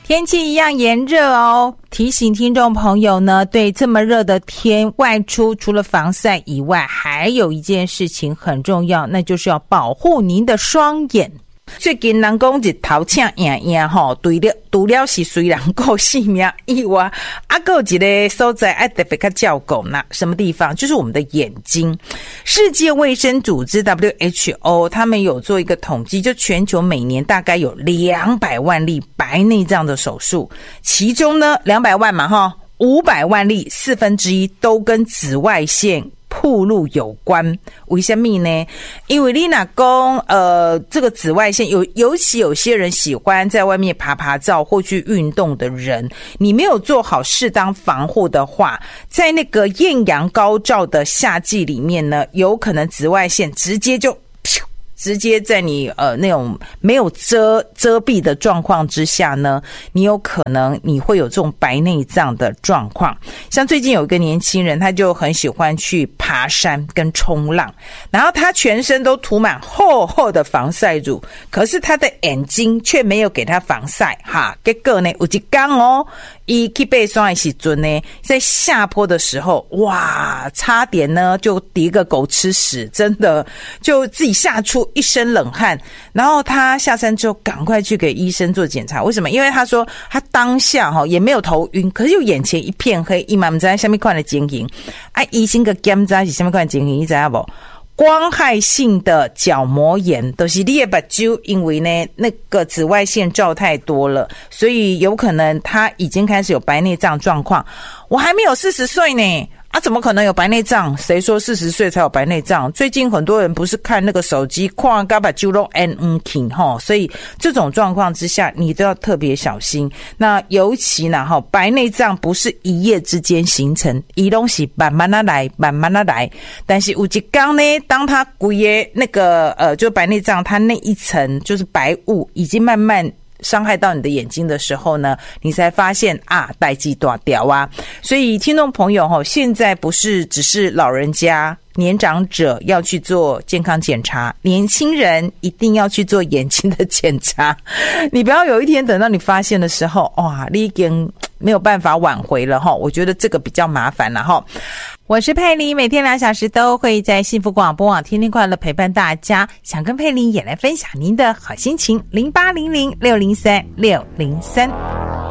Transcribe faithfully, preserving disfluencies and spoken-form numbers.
天气一样炎热哦，提醒听众朋友呢，对这么热的天外出，除了防晒以外，还有一件事情很重要，那就是要保护您的双眼。最近人讲日头请硬硬吼，除了除了是虽然够性命以外，啊，还有一个所在爱特别较照顾那什么地方？就是我们的眼睛。世界卫生组织 W H O 他们有做一个统计，就全球每年大概有两百万例白内障的手术，其中呢两百万嘛哈，五百万例四分之一都跟紫外线暴露有关。为什么呢？因为你若说呃这个紫外线有尤其有些人喜欢在外面爬爬照或去运动的人，你没有做好适当防护的话，在那个艳阳高照的夏季里面呢，有可能紫外线直接就直接在你呃那种没有遮遮蔽的状况之下呢，你有可能你会有这种白内障的状况。像最近有一个年轻人，他就很喜欢去爬山跟冲浪，然后他全身都涂满厚厚的防晒乳，可是他的眼睛却没有给他防晒哈。结果呢，有一天哦，他去爬山的时候呢，在下坡的时候，哇，差点呢就跌个狗吃屎，真的就自己吓出一身冷汗。然后他下山之后赶快去给医生做检查。为什么？因为他说他当下齁也没有头晕，可是又眼前一片黑，伊嘛不知道什么款的情形啊，医生个检查是什么款的情形你知道不？光害性的角膜炎，都是你的目睭因为呢那个紫外线照太多了，所以有可能他已经开始有白内障状况。我还没有四十岁呢啊，怎么可能有白内障？谁说四十岁才有白内障？最近很多人不是看那个手机，看到把肌肉 N 嗯 king 齁，所以这种状况之下，你都要特别小心。那尤其呢齁，白内障不是一夜之间形成，它都是慢慢的来，慢慢的来。但是有一天呢，当它规个那个呃，就白内障，它那一层就是白雾，已经慢慢伤害到你的眼睛的时候呢，你才发现啊，代志大条啊。所以听众朋友齁，现在不是只是老人家年长者要去做健康检查，年轻人一定要去做眼睛的检查。你不要有一天等到你发现的时候，哇，你已经没有办法挽回了齁，我觉得这个比较麻烦了齁。我是佩玲，每天两小时都会在幸福广播网天天快乐陪伴大家。想跟佩玲也来分享您的好心情，零八零零六零三六零三。